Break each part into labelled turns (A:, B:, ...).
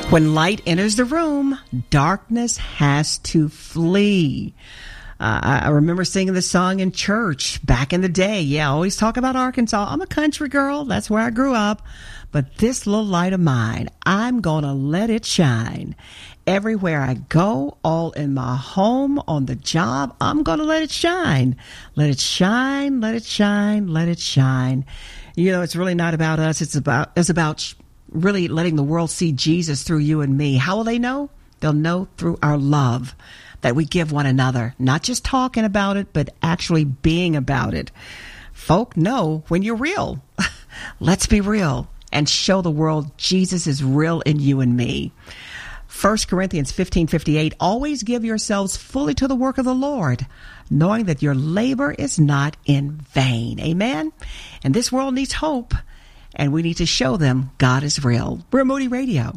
A: When light enters the room, darkness has to flee. I remember singing this song in church back in the day. Yeah, I always talk about Arkansas. I'm a country girl. That's where I grew up. But this little light of mine, I'm going to let it shine. Everywhere I go, all in my home, on the job, I'm going to let it shine. Let it shine, let it shine, let it shine. You know, it's really not about us. It's about really letting the world see Jesus through you and me. How will they know? They'll know through our love that we give one another, not just talking about it, but actually being about it. Folk know when you're real. Let's be real and show the world Jesus is real in you and me. 1 Corinthians 15:58, always give yourselves fully to the work of the Lord, knowing that your labor is not in vain. Amen? And this world needs hope, and we need to show them God is real. We're Moody Radio.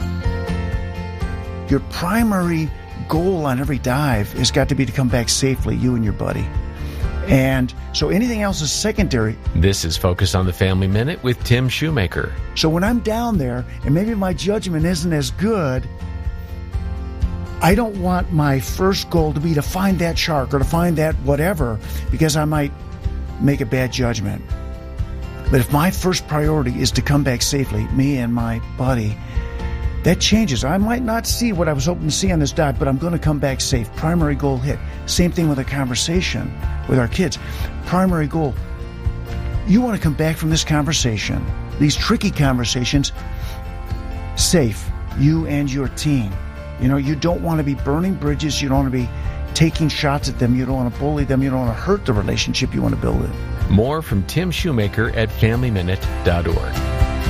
B: Your primary goal on every dive has got to be to come back safely, you and your buddy. And so anything else is secondary.
C: This is Focus on the Family Minute with Tim Shoemaker.
B: So when I'm down there and maybe my judgment isn't as good, I don't want my first goal to be to find that shark or to find that whatever, because I might make a bad judgment. But if my first priority is to come back safely, me and my buddy, that changes. I might not see what I was hoping to see on this dive, but I'm going to come back safe. Primary goal hit. Same thing with a conversation with our kids. Primary goal. You want to come back from this conversation, these tricky conversations, safe, you and your teen. You know, you don't want to be burning bridges. You don't want to be taking shots at them. You don't want to bully them. You don't want to hurt the relationship. You want to build it.
C: More from Tim Shoemaker at FamilyMinute.org.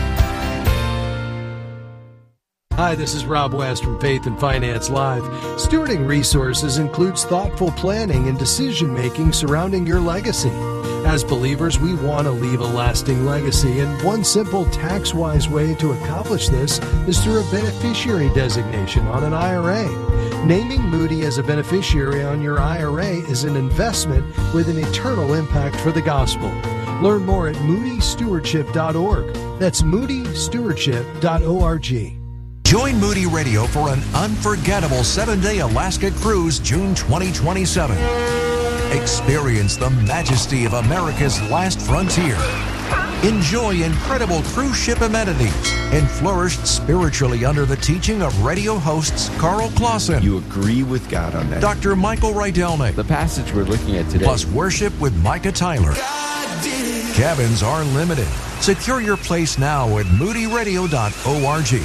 D: Hi, this is Rob West from Faith and Finance Live. Stewarding resources includes thoughtful planning and decision-making surrounding your legacy. As believers, we want to leave a lasting legacy, and one simple tax-wise way to accomplish this is through a beneficiary designation on an IRA. Naming Moody as a beneficiary on your IRA is an investment with an eternal impact for the gospel. Learn more at moodystewardship.org. That's moodystewardship.org.
E: Join Moody Radio for an unforgettable 7-day Alaska cruise, June 2027. Experience the majesty of America's last frontier. Enjoy incredible cruise ship amenities and flourish spiritually under the teaching of radio hosts Carl Clausen.
F: You agree with God on that.
E: Dr. Michael Rydelnik.
F: The passage we're looking at today.
E: Plus worship with Micah Tyler. Cabins are limited. Secure your place now at moodyradio.org.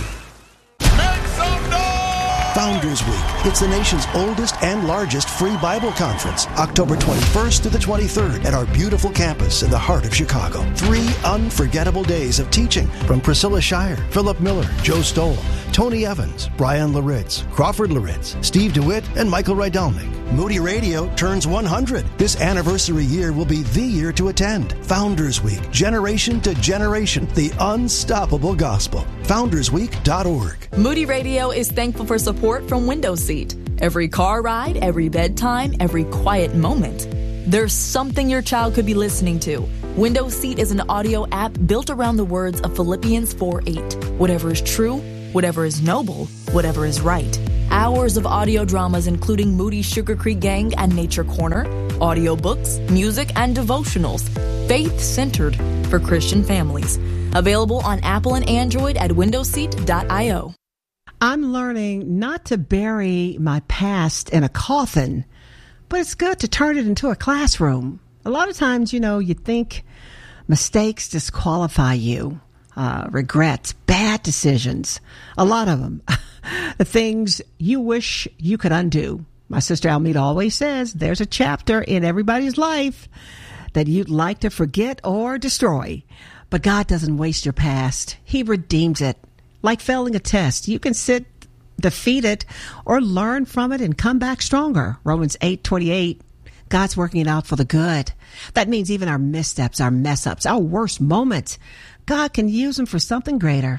G: Founders Week. It's the nation's oldest and largest free Bible conference, October 21st to the 23rd at our beautiful campus in the heart of Chicago. 3 unforgettable days of teaching from Priscilla Shire, Philip Miller, Joe Stoll, Tony Evans, Brian Laritz, Crawford Laritz, Steve DeWitt, and Michael Rydelnik. Moody Radio turns 100. This anniversary year will be the year to attend. Founders Week, generation to generation, the unstoppable gospel. FoundersWeek.org.
H: Moody Radio is thankful for support from Window Seat. Every car ride, every bedtime, every quiet moment. There's something your child could be listening to. Window Seat is an audio app built around the words of Philippians 4:8. Whatever is true, whatever is noble, whatever is right. Hours of audio dramas including Moody Sugar Creek Gang and Nature Corner, audiobooks, music, and devotionals. Faith-centered for Christian families. Available on Apple and Android at windowseat.io.
A: I'm learning not to bury my past in a coffin, but it's good to turn it into a classroom. A lot of times, you think mistakes disqualify you. Regrets, bad decisions, a lot of them. The things you wish you could undo. My sister Almeda always says there's a chapter in everybody's life that you'd like to forget or destroy. But God doesn't waste your past. He redeems it. Like failing a test, you can sit defeated or learn from it and come back stronger. Romans 8:28. God's working it out for the good. That means even our missteps, our mess-ups, our worst moments, God can use them for something greater.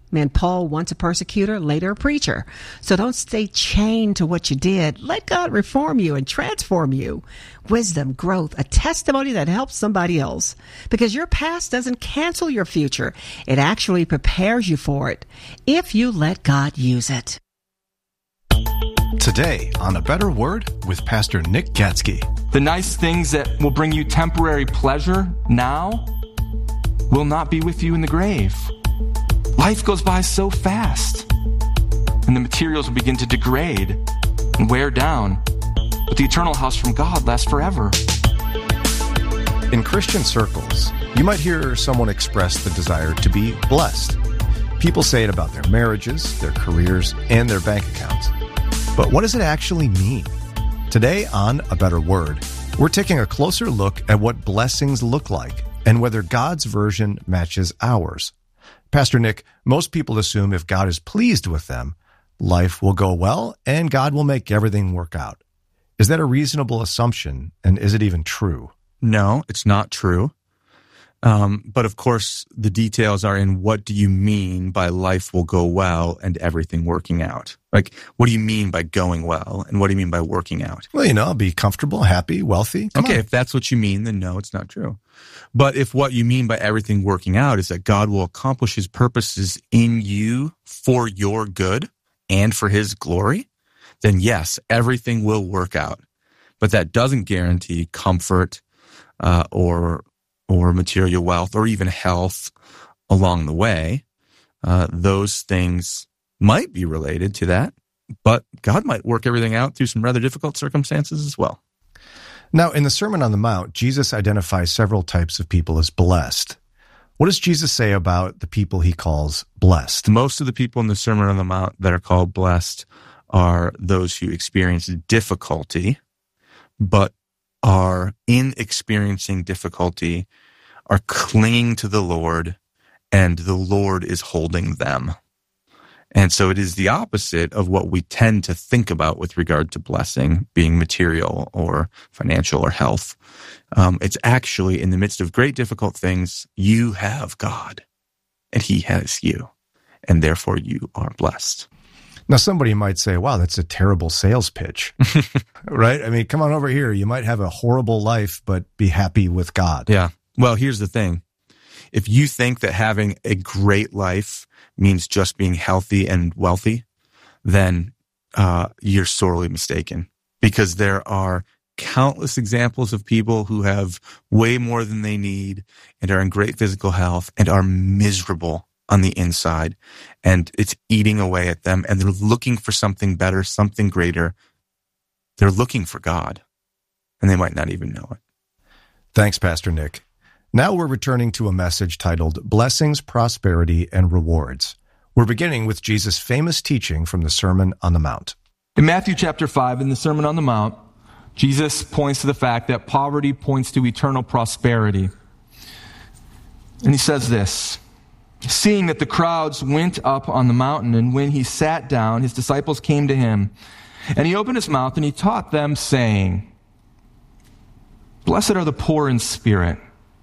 A: Man, Paul, once a persecutor, later a preacher. So don't stay chained to what you did. Let God reform you and transform you. Wisdom, growth, a testimony that helps somebody else. Because your past doesn't cancel your future. It actually prepares you for it if you let God use it.
I: Today on A Better Word with Pastor Nick Gatsky.
J: The nice things that will bring you temporary pleasure now will not be with you in the grave. Life goes by so fast, and the materials will begin to degrade and wear down. But the eternal house from God lasts forever.
I: In Christian circles, you might hear someone express the desire to be blessed. People say it about their marriages, their careers, and their bank accounts. But what does it actually mean? Today on A Better Word, we're taking a closer look at what blessings look like and whether God's version matches ours. Pastor Nick, most people assume if God is pleased with them, life will go well and God will make everything work out. Is that a reasonable assumption, and is it even true?
J: No, it's not true. But of course, the details are in what do you mean by life will go well and everything working out? Like, what do you mean by going well, and what do you mean by working out?
I: Well, be comfortable, happy, wealthy. Come on.
J: If that's what you mean, then no, it's not true. But if what you mean by everything working out is that God will accomplish his purposes in you for your good and for his glory, then yes, everything will work out. But that doesn't guarantee comfort or material wealth or even health along the way. Those things might be related to that, but God might work everything out through some rather difficult circumstances as well.
I: Now, in the Sermon on the Mount, Jesus identifies several types of people as blessed. What does Jesus say about the people he calls blessed?
J: Most of the people in the Sermon on the Mount that are called blessed are those who experience difficulty, but are in experiencing difficulty, are clinging to the Lord, and the Lord is holding them. And so it is the opposite of what we tend to think about with regard to blessing being material or financial or health. It's actually in the midst of great difficult things, you have God and he has you, and therefore you are blessed.
I: Now, somebody might say, wow, that's a terrible sales pitch, right? I mean, come on over here. You might have a horrible life, but be happy with God.
J: Yeah. Well, here's the thing. If you think that having a great life means just being healthy and wealthy, then you're sorely mistaken, because there are countless examples of people who have way more than they need and are in great physical health and are miserable on the inside, and it's eating away at them, and they're looking for something better, something greater. They're looking for God, and they might not even know it.
I: Thanks, Pastor Nick. Now we're returning to a message titled Blessings, Prosperity, and Rewards. We're beginning with Jesus' famous teaching from the Sermon on the Mount.
J: In Matthew chapter 5, in the Sermon on the Mount, Jesus points to the fact that poverty points to eternal prosperity. And he says this, seeing that the crowds went up on the mountain, and when he sat down, his disciples came to him, and he opened his mouth and he taught them, saying, blessed are the poor in spirit,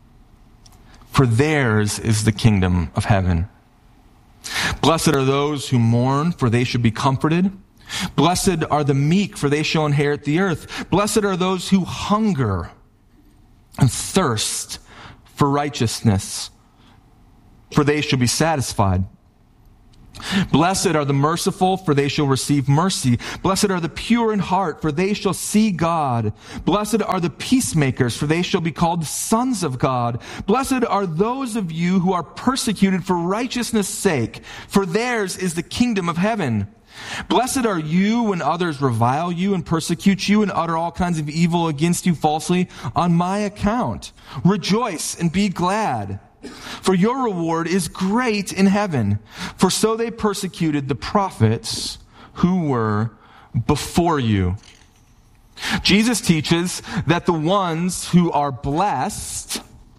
J: for theirs is the kingdom of heaven. Blessed are those who mourn, for they shall be comforted. Blessed are the meek, for they shall inherit the earth. Blessed are those who hunger and thirst for righteousness, for they shall be satisfied. Blessed are the merciful, for they shall receive mercy. Blessed are the pure in heart, for they shall see God. Blessed are the peacemakers, for they shall be called sons of God. Blessed are those of you who are persecuted for righteousness' sake, for theirs is the kingdom of heaven. Blessed are you when others revile you and persecute you and utter all kinds of evil against you falsely on my account. Rejoice and be glad, for your reward is great in heaven. For so they persecuted the prophets who were before you. Jesus teaches that the ones who are blessed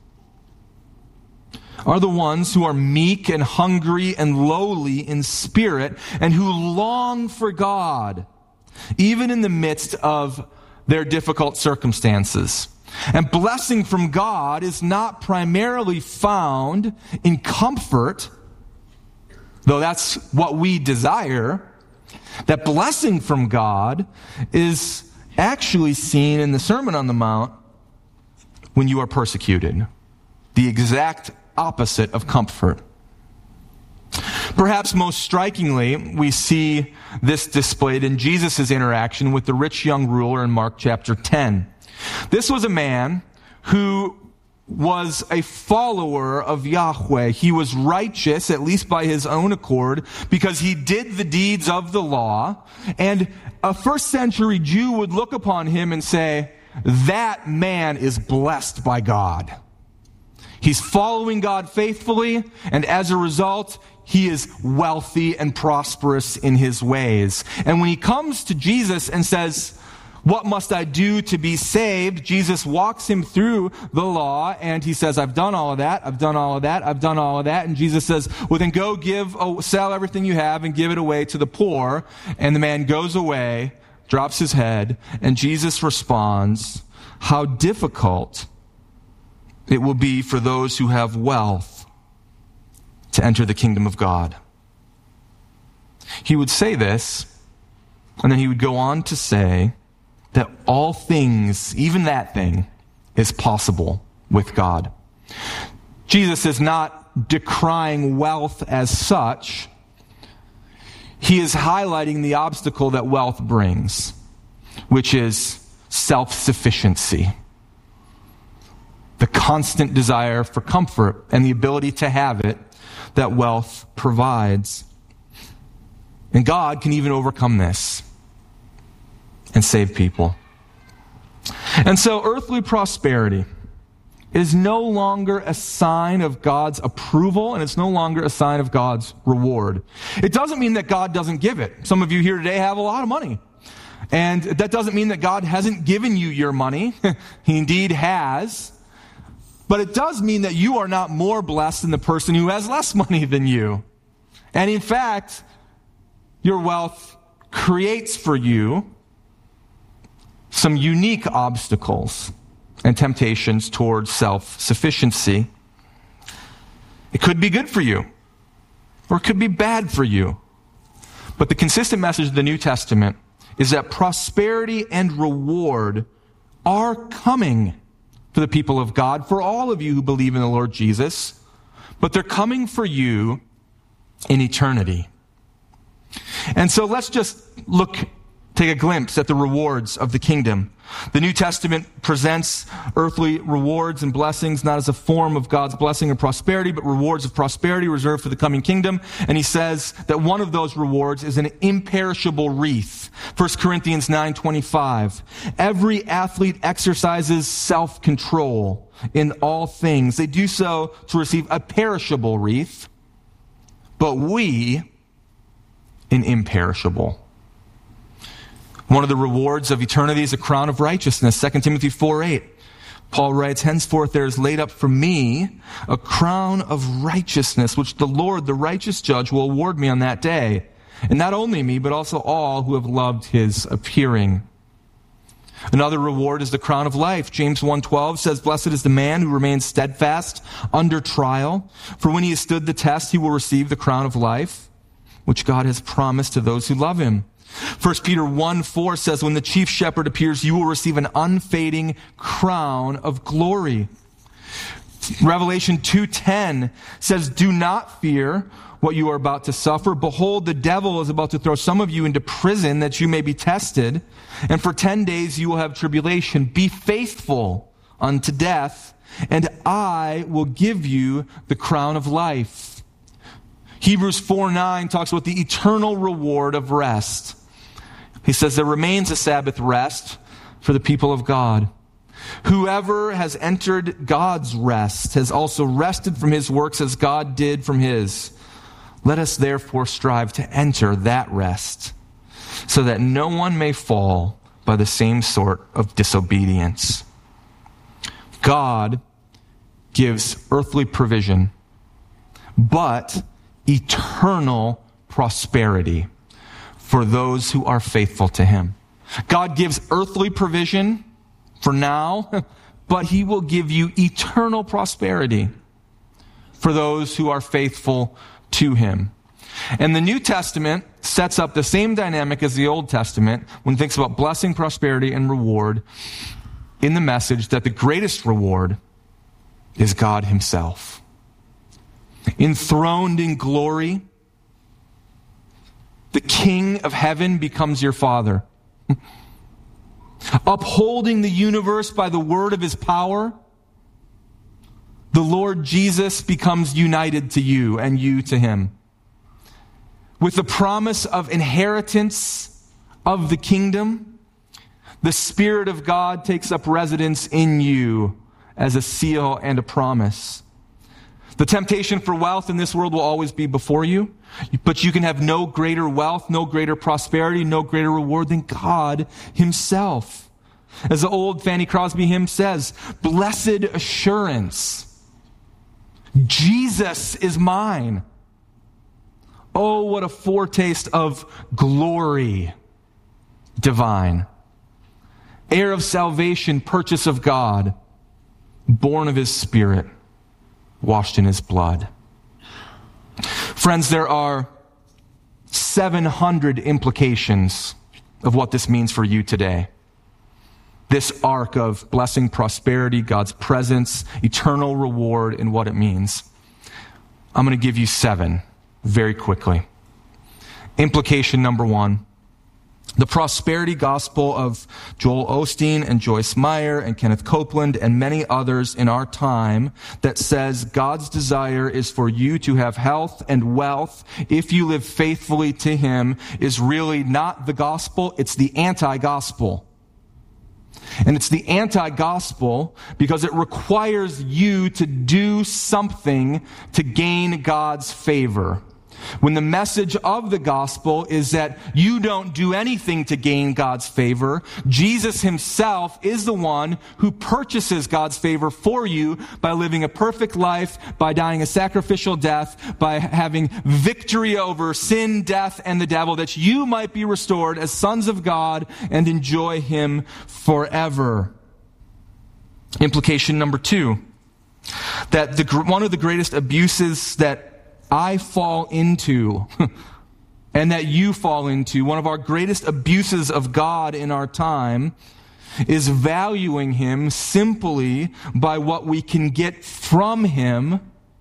J: are the ones who are meek and hungry and lowly in spirit and who long for God, even in the midst of their difficult circumstances. And blessing from God is not primarily found in comfort, though that's what we desire, that blessing from God is actually seen in the Sermon on the Mount when you are persecuted. The exact opposite of comfort. Perhaps most strikingly, we see this displayed in Jesus' interaction with the rich young ruler in Mark chapter 10. This was a man who was a follower of Yahweh. He was righteous, at least by his own accord, because he did the deeds of the law. And a first century Jew would look upon him and say, that man is blessed by God. He's following God faithfully, and as a result, he is wealthy and prosperous in his ways. And when he comes to Jesus and says, what must I do to be saved? Jesus walks him through the law, and he says, I've done all of that, I've done all of that, I've done all of that. And Jesus says, well, then go sell everything you have and give it away to the poor. And the man goes away, drops his head, and Jesus responds, how difficult it will be for those who have wealth to enter the kingdom of God. He would say this, and then he would go on to say that all things, even that thing, is possible with God. Jesus is not decrying wealth as such. He is highlighting the obstacle that wealth brings, which is self-sufficiency. The constant desire for comfort and the ability to have it that wealth provides. And God can even overcome this and save people. And so earthly prosperity is no longer a sign of God's approval, and it's no longer a sign of God's reward. It doesn't mean that God doesn't give it. Some of you here today have a lot of money. And that doesn't mean that God hasn't given you your money. He indeed has. But it does mean that you are not more blessed than the person who has less money than you. And in fact, your wealth creates for you some unique obstacles and temptations towards self-sufficiency. It could be good for you, or it could be bad for you. But the consistent message of the New Testament is that prosperity and reward are coming for the people of God, for all of you who believe in the Lord Jesus, but they're coming for you in eternity. And so let's just take a glimpse at the rewards of the kingdom. The New Testament presents earthly rewards and blessings not as a form of God's blessing or prosperity, but rewards of prosperity reserved for the coming kingdom. And he says that one of those rewards is an imperishable wreath. 1 Corinthians 9:25. Every athlete exercises self-control in all things. They do so to receive a perishable wreath, but we an imperishable. One of the rewards of eternity is a crown of righteousness. 2 Timothy 4:8. Paul writes, henceforth there is laid up for me a crown of righteousness, which the Lord, the righteous judge, will award me on that day. And not only me, but also all who have loved his appearing. Another reward is the crown of life. James 1:12 says, blessed is the man who remains steadfast under trial. For when he has stood the test, he will receive the crown of life, which God has promised to those who love him. 1 Peter 1:4 says, when the chief shepherd appears, you will receive an unfading crown of glory. Revelation 2:10 says, do not fear what you are about to suffer. Behold, the devil is about to throw some of you into prison that you may be tested. And for 10 days you will have tribulation. Be faithful unto death, and I will give you the crown of life. Hebrews 4:9 talks about the eternal reward of rest. He says there remains a Sabbath rest for the people of God. Whoever has entered God's rest has also rested from his works as God did from his. Let us therefore strive to enter that rest, so that no one may fall by the same sort of disobedience. God gives earthly provision, but eternal prosperity for those who are faithful to him. God gives earthly provision for now, but he will give you eternal prosperity for those who are faithful to him. And the New Testament sets up the same dynamic as the Old Testament when it thinks about blessing, prosperity, and reward in the message that the greatest reward is God himself. Enthroned in glory, the King of heaven becomes your Father. Upholding the universe by the word of his power, the Lord Jesus becomes united to you and you to him. With the promise of inheritance of the kingdom, the Spirit of God takes up residence in you as a seal and a promise. The temptation for wealth in this world will always be before you, but you can have no greater wealth, no greater prosperity, no greater reward than God himself. As the old Fanny Crosby hymn says, blessed assurance, Jesus is mine. Oh, what a foretaste of glory divine. Heir of salvation, purchase of God, born of his Spirit, washed in his blood. Friends, there are 700 implications of what this means for you today. This arc of blessing, prosperity, God's presence, eternal reward, and what it means. I'm going to give you 7 very quickly. Implication number 1. The prosperity gospel of Joel Osteen and Joyce Meyer and Kenneth Copeland and many others in our time that says God's desire is for you to have health and wealth if you live faithfully to him is really not the gospel, it's the anti-gospel. And it's the anti-gospel because it requires you to do something to gain God's favor. When the message of the gospel is that you don't do anything to gain God's favor, Jesus himself is the one who purchases God's favor for you by living a perfect life, by dying a sacrificial death, by having victory over sin, death, and the devil, that you might be restored as sons of God and enjoy him forever. Implication number 2, that one of the greatest abuses that I fall into and that you fall into, one of our greatest abuses of God in our time, is valuing him simply by what we can get from him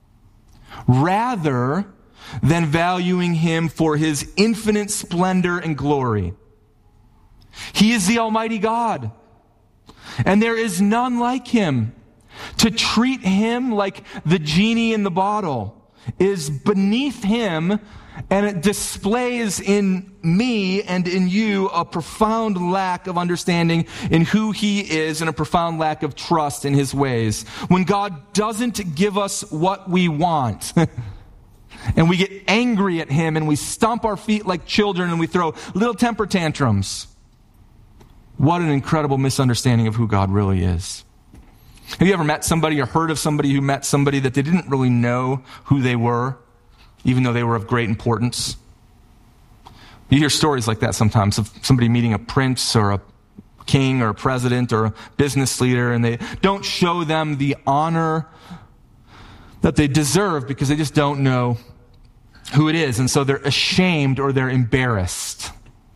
J: rather than valuing him for his infinite splendor and glory. He is the Almighty God, and there is none like him. To treat him like the genie in the bottle is beneath him, and it displays in me and in you a profound lack of understanding in who he is and a profound lack of trust in his ways. When God doesn't give us what we want, and we get angry at him and we stomp our feet like children and we throw little temper tantrums, what an incredible misunderstanding of who God really is. Have you ever met somebody or heard of somebody who met somebody that they didn't really know who they were, even though they were of great importance? You hear stories like that sometimes of somebody meeting a prince or a king or a president or a business leader, and they don't show them the honor that they deserve because they just don't know who it is, and so they're ashamed or they're embarrassed.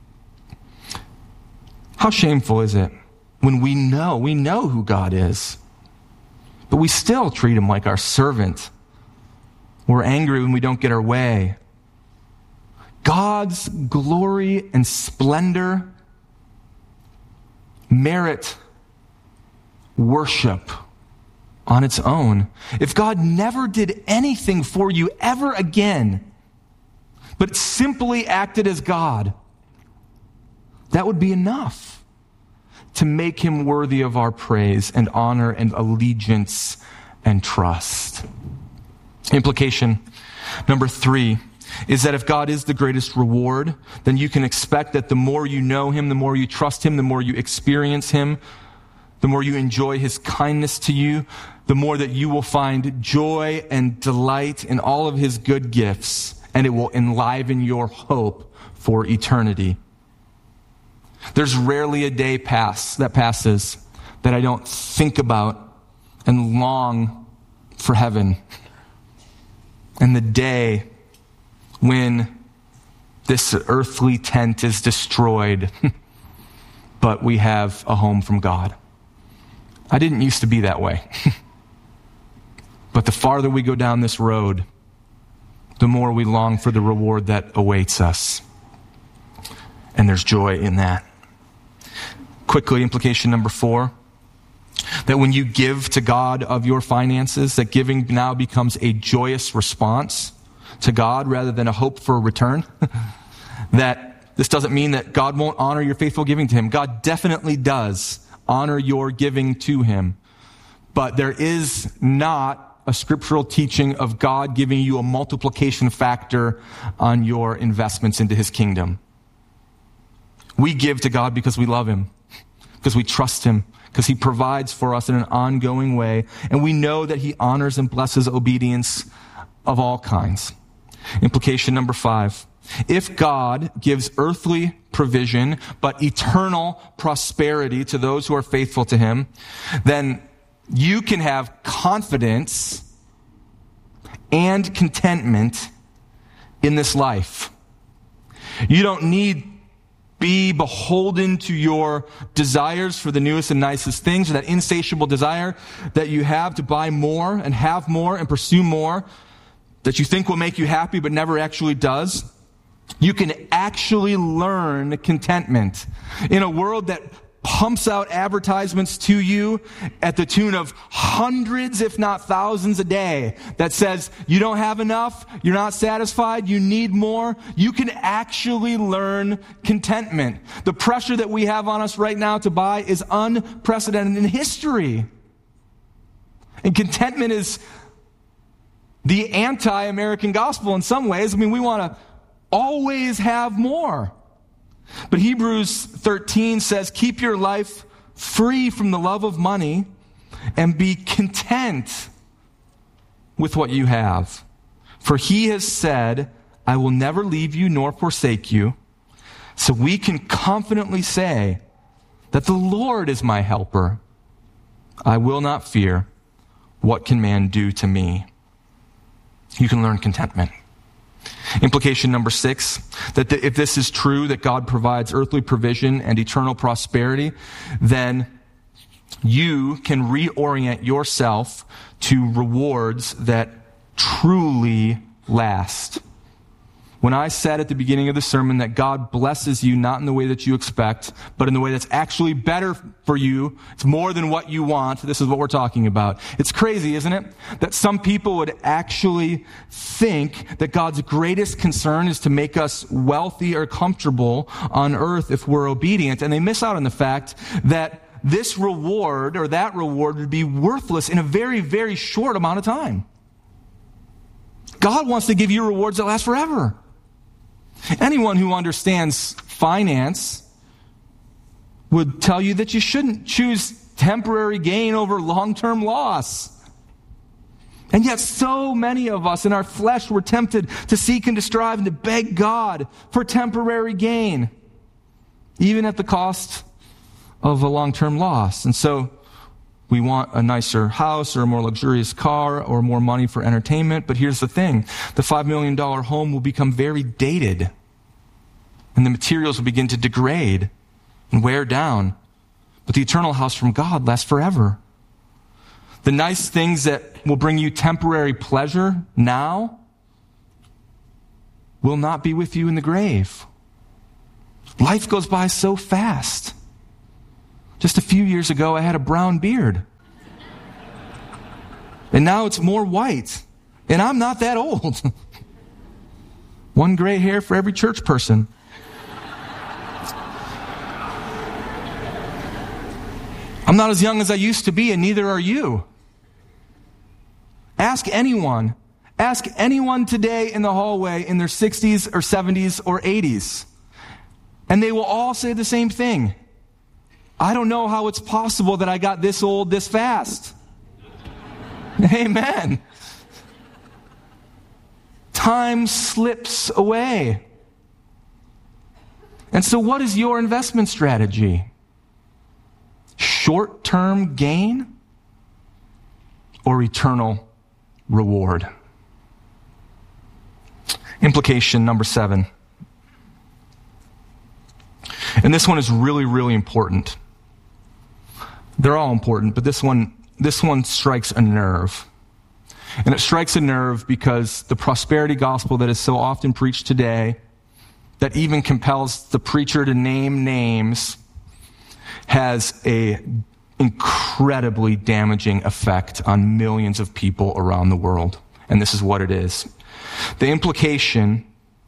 J: How shameful is it when we know who God is, but we still treat him like our servant. We're angry when we don't get our way. God's glory and splendor merit worship on its own. If God never did anything for you ever again, but simply acted as God, that would be enough to make him worthy of our praise and honor and allegiance and trust. Implication number 3 is that if God is the greatest reward, then you can expect that the more you know him, the more you trust him, the more you experience him, the more you enjoy his kindness to you, the more that you will find joy and delight in all of his good gifts, and it will enliven your hope for eternity. There's rarely a day that passes that I don't think about and long for heaven. And the day when This earthly tent is destroyed, but we have a home from God. I didn't used to be that way. But the farther we go down this road, the more we long for the reward that awaits us. And there's joy in that. Quickly, implication number 4, that when you give to God of your finances, that giving now becomes a joyous response to God rather than a hope for a return. That this doesn't mean that God won't honor your faithful giving to him. God definitely does honor your giving to him. But there is not a scriptural teaching of God giving you a multiplication factor on your investments into his kingdom. We give to God because we love him, because we trust him, because he provides for us in an ongoing way, and we know that he honors and blesses obedience of all kinds. Implication number 5. If God gives earthly provision, but eternal prosperity to those who are faithful to him, then you can have confidence and contentment in this life. You don't need be beholden to your desires for the newest and nicest things, or that insatiable desire that you have to buy more and have more and pursue more that you think will make you happy but never actually does. You can actually learn contentment in a world that pumps out advertisements to you at the tune of hundreds, if not thousands a day, that says you don't have enough, you're not satisfied, you need more. You can actually learn contentment. The pressure that we have on us right now to buy is unprecedented in history. And contentment is the anti-American gospel in some ways. I mean, we want to always have more. But Hebrews 13 says, keep your life free from the love of money and be content with what you have. For he has said, I will never leave you nor forsake you. So we can confidently say that the Lord is my helper. I will not fear. What can man do to me? You can learn contentment. Implication number 6, that if this is true, that God provides earthly provision and eternal prosperity, then you can reorient yourself to rewards that truly last. When I said at the beginning of the sermon that God blesses you not in the way that you expect, but in the way that's actually better for you, it's more than what you want, this is what we're talking about. It's crazy, isn't it? That some people would actually think that God's greatest concern is to make us wealthy or comfortable on earth if we're obedient, and they miss out on the fact that this reward or that reward would be worthless in a very, very short amount of time. God wants to give you rewards that last forever. Anyone who understands finance would tell you that you shouldn't choose temporary gain over long-term loss. And yet so many of us in our flesh were tempted to seek and to strive and to beg God for temporary gain, even at the cost of a long-term loss. And so we want a nicer house or a more luxurious car or more money for entertainment. But here's the thing. The $5 million home will become very dated. And the materials will begin to degrade and wear down. But the eternal house from God lasts forever. The nice things that will bring you temporary pleasure now will not be with you in the grave. Life goes by so fast. Just a few years ago, I had a brown beard. And now it's more white. And I'm not that old. One gray hair for every church person. I'm not as young as I used to be, and neither are you. Ask anyone today in the hallway in their 60s or 70s or 80s. And they will all say the same thing. I don't know how it's possible that I got this old this fast. Amen. Time slips away. And so what is your investment strategy? Short-term gain or eternal reward? Implication number 7. And this one is really, really important. They're all important, but this one strikes a nerve. And it strikes a nerve because the prosperity gospel that is so often preached today, that even compels the preacher to name names, has an incredibly damaging effect on millions of people around the world. And this is what it is. The implication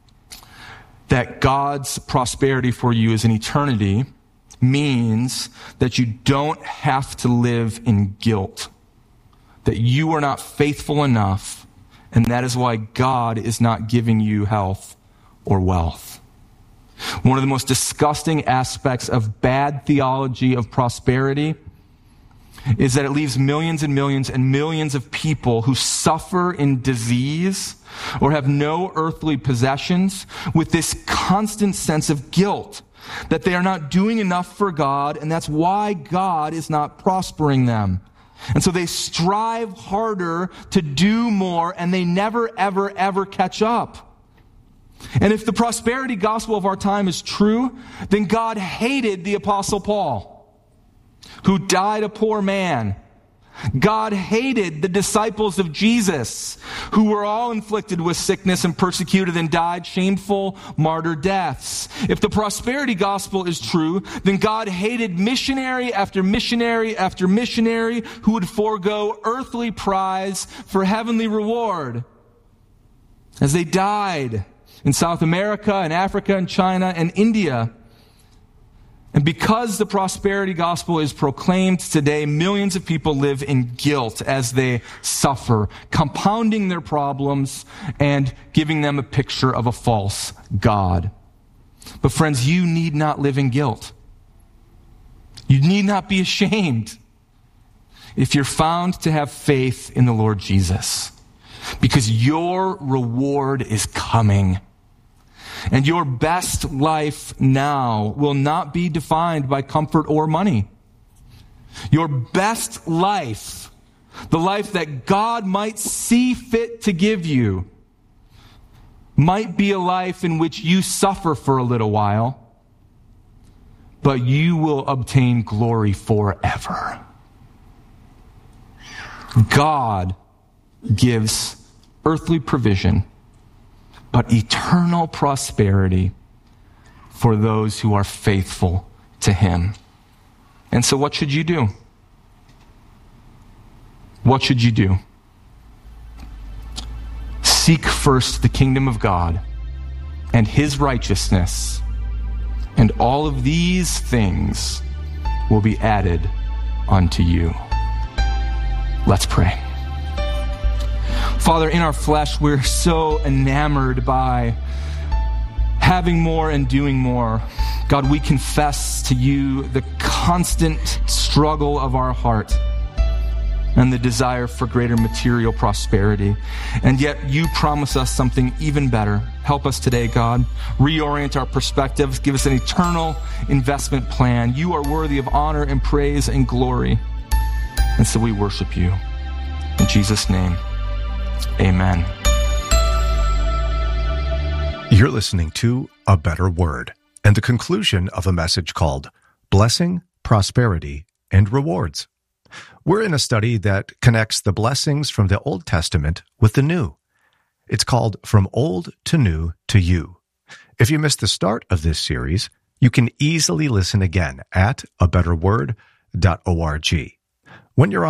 J: that God's prosperity for you is in eternity means that you don't have to live in guilt, that you are not faithful enough, and that is why God is not giving you health or wealth. One of the most disgusting aspects of bad theology of prosperity is that it leaves millions and millions and millions of people who suffer in disease or have no earthly possessions with this constant sense of guilt that they are not doing enough for God, and that's why God is not prospering them. And so they strive harder to do more, and they never, ever, ever catch up. And if the prosperity gospel of our time is true, then God hated the Apostle Paul, who died a poor man. God hated the disciples of Jesus, who were all inflicted with sickness and persecuted and died shameful martyr deaths. If the prosperity gospel is true, then God hated missionary after missionary after missionary who would forego earthly prize for heavenly reward, as they died in South America and Africa and China and India. And because the prosperity gospel is proclaimed today, millions of people live in guilt as they suffer, compounding their problems and giving them a picture of a false God. But friends, you need not live in guilt. You need not be ashamed if you're found to have faith in the Lord Jesus, because your reward is coming. And your best life now will not be defined by comfort or money. Your best life, the life that God might see fit to give you, might be a life in which you suffer for a little while, but you will obtain glory forever. God gives earthly provision, but eternal prosperity for those who are faithful to Him. And so what should you do? What should you do? Seek first the kingdom of God and His righteousness, and all of these things will be added unto you. Let's pray. Father, in our flesh, we're so enamored by having more and doing more. God, we confess to you the constant struggle of our heart and the desire for greater material prosperity. And yet you promise us something even better. Help us today, God. Reorient our perspectives. Give us an eternal investment plan. You are worthy of honor and praise and glory. And so we worship you. In Jesus' name. Amen.
I: You're listening to A Better Word and the conclusion of a message called Blessing, Prosperity, and Rewards. We're in a study that connects the blessings from the Old Testament with the New. It's called From Old to New to You. If you missed the start of this series, you can easily listen again at abetterword.org. When you're